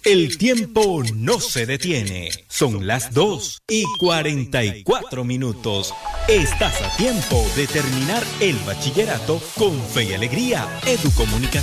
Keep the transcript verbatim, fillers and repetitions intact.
El tiempo no se detiene. Son las dos y cuarenta y cuatro minutos. Estás a tiempo de terminar el bachillerato con fe y alegría. Educomunicación.